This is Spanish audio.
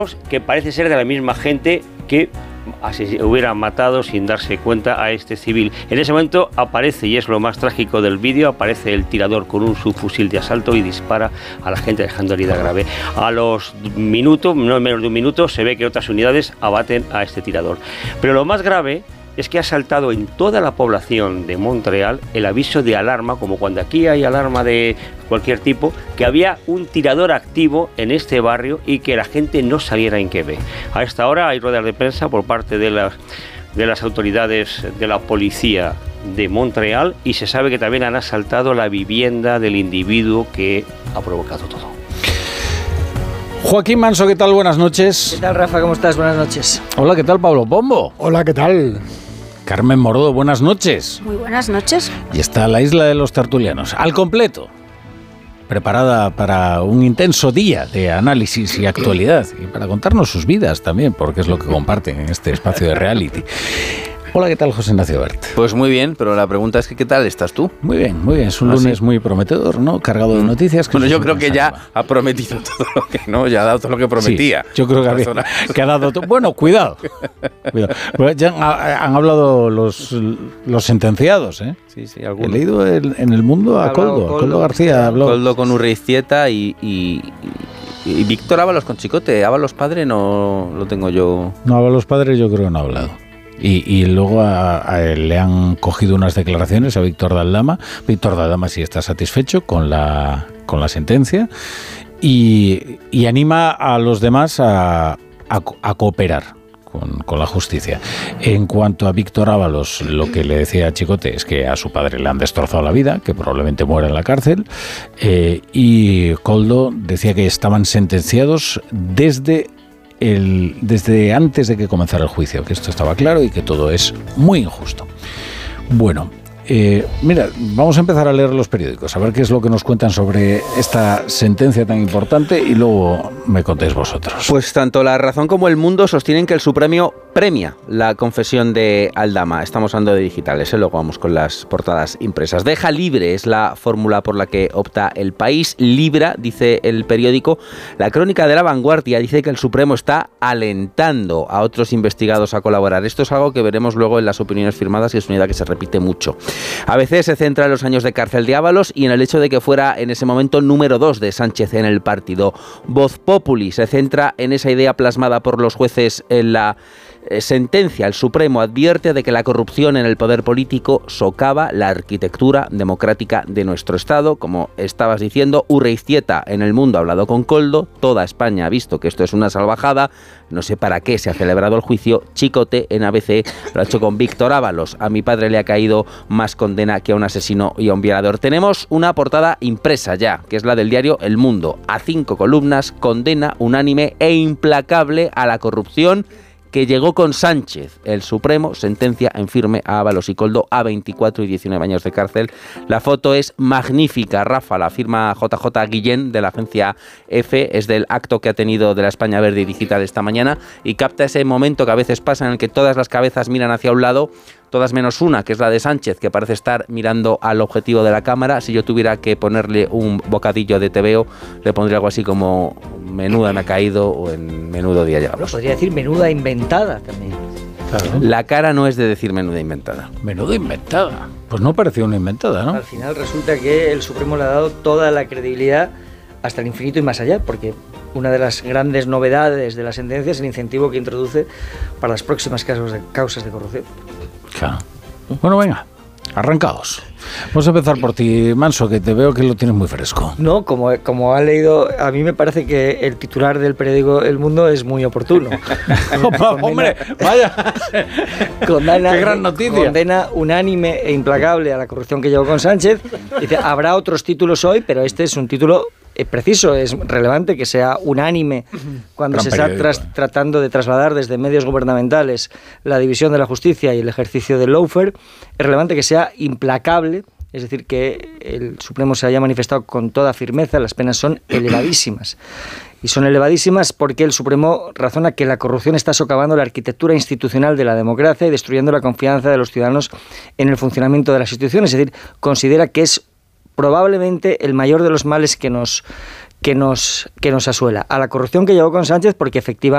que parece ser de la misma gente que hubiera matado sin darse cuenta a este civil. En ese momento aparece, y es lo más trágico del vídeo, aparece el tirador con un subfusil de asalto y dispara a la gente dejando herida grave. A los minutos, no menos de un minuto, se ve que otras unidades abaten a este tirador. Pero lo más grave es que ha saltado en toda la población de Montreal el aviso de alarma, como cuando aquí hay alarma de cualquier tipo, que había un tirador activo en este barrio y que la gente no saliera en Quebec. A esta hora hay ruedas de prensa por parte de las autoridades de la policía de Montreal y se sabe que también han asaltado la vivienda del individuo que ha provocado todo. Joaquín Manso, ¿qué tal? Buenas noches. ¿Qué tal, Rafa? ¿Cómo estás? Buenas noches. Hola, ¿qué tal, Pablo Pombo? Hola, ¿qué tal? Carmen Morodo, buenas noches. Muy buenas noches. Y está la isla de los tertulianos, al completo, preparada para un intenso día de análisis y actualidad, y para contarnos sus vidas también, porque es lo que comparten en este espacio de reality. Hola, ¿qué tal, José Ignacio Bert? Pues muy bien, pero la pregunta es que ¿qué tal estás tú? Muy bien, muy bien. Es un lunes muy prometedor, ¿no? Cargado de noticias. Bueno, yo creo que ya ha prometido todo lo que, ¿no? Ya ha dado todo lo que prometía. Sí, yo creo que ha dado todo. Bueno, cuidado. Cuidado. Ya han hablado los sentenciados, ¿eh? Sí, He leído en El Mundo a Koldo García. Habló. Koldo con Urreiztieta y Víctor Ábalos con Chicote. Ábalos padre no lo tengo yo. No, Ábalos padre yo creo que no ha hablado. Y luego le han cogido unas declaraciones a Víctor Daldama. Víctor Daldama sí está satisfecho con la sentencia y anima a los demás a cooperar con la justicia. En cuanto a Víctor Ábalos, lo que le decía a Chicote es que a su padre le han destrozado la vida, que probablemente muera en la cárcel, y Koldo decía que estaban sentenciados desde antes de que comenzara el juicio, que esto estaba claro y que todo es muy injusto. Bueno, mira, vamos a empezar a leer los periódicos, a ver qué es lo que nos cuentan sobre esta sentencia tan importante y luego me contéis vosotros. Pues tanto La Razón como El Mundo sostienen que el Supremo premia la confesión de Aldama. Estamos hablando de digitales, luego vamos con las portadas impresas. Deja libre es la fórmula por la que opta El País. Libra, dice el periódico. La Crónica de La Vanguardia dice que el Supremo está alentando a otros investigados a colaborar. Esto es algo que veremos luego en las opiniones firmadas y es una idea que se repite mucho. ABC se centra en los años de cárcel de Ábalos y en el hecho de que fuera en ese momento número 2 de Sánchez en el partido. Voz Populi se centra en esa idea plasmada por los jueces en la sentencia. El Supremo advierte de que la corrupción en el poder político socava la arquitectura democrática de nuestro Estado. Como estabas diciendo, Urreiztieta en El Mundo ha hablado con Koldo, toda España ha visto que esto es una salvajada, no sé para qué se ha celebrado el juicio. Chicote en ABC lo ha hecho con Víctor Ábalos. A mi padre le ha caído más condena que a un asesino y a un violador. Tenemos una portada impresa ya, que es la del diario El Mundo. A 5 columnas, condena unánime e implacable a la corrupción que llegó con Sánchez. El Supremo sentencia en firme a Ábalos y Koldo a 24 y 19 años de cárcel. La foto es magnífica, Rafa, la firma JJ Guillén de la agencia EFE, es del acto que ha tenido de la España Verde y Digital esta mañana y capta ese momento que a veces pasa en el que todas las cabezas miran hacia un lado, todas menos una, que es la de Sánchez, que parece estar mirando al objetivo de la cámara. Si yo tuviera que ponerle un bocadillo de TVO, le pondría algo así como menuda me ha caído o en menudo día llevamos. Podría decir menuda inventada también. Claro. La cara no es de decir menuda inventada. Menuda inventada. Pues no parecía una inventada, ¿no? Al final resulta que el Supremo le ha dado toda la credibilidad hasta el infinito y más allá, porque una de las grandes novedades de la sentencia es el incentivo que introduce para las próximas causas de corrupción. Claro. Bueno, venga, arrancados. Vamos a empezar por ti, Manso, que te veo que lo tienes muy fresco. No, como ha leído, a mí me parece que el titular del periódico El Mundo es muy oportuno. ¡Hombre, vaya! Condena, ¡Qué gran noticia! Condena unánime e implacable a la corrupción que llevó con Sánchez. Dice, habrá otros títulos hoy, pero este es un título preciso, es relevante que sea unánime cuando se está tratando de trasladar desde medios gubernamentales la división de la justicia y el ejercicio del lawfare. Es relevante que sea implacable, es decir, que el Supremo se haya manifestado con toda firmeza. Las penas son elevadísimas. Y son elevadísimas porque el Supremo razona que la corrupción está socavando la arquitectura institucional de la democracia y destruyendo la confianza de los ciudadanos en el funcionamiento de las instituciones. Es decir, considera que es probablemente el mayor de los males que nos asuela. A la corrupción que llevó con Sánchez, porque efectivamente